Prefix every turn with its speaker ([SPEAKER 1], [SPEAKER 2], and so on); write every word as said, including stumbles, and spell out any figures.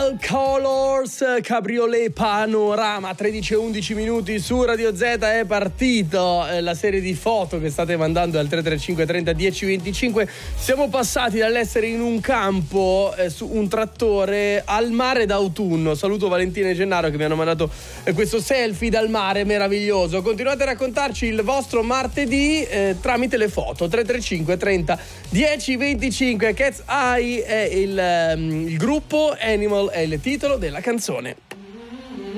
[SPEAKER 1] Pastel Colors, Cabriolet Panorama, tredici e undici minuti su Radio Z. È partito eh, la serie di foto che state mandando al tre tre cinque trenta dieci venticinque. Siamo passati dall'essere in un campo eh, su un trattore al mare d'autunno. Saluto Valentina e Gennaro che mi hanno mandato eh, questo selfie dal mare meraviglioso. Continuate a raccontarci il vostro martedì eh, tramite le foto. Tre tre cinque trenta dieci venticinque. Cat's Eye è il, um, il gruppo, Animal è il titolo della canzone.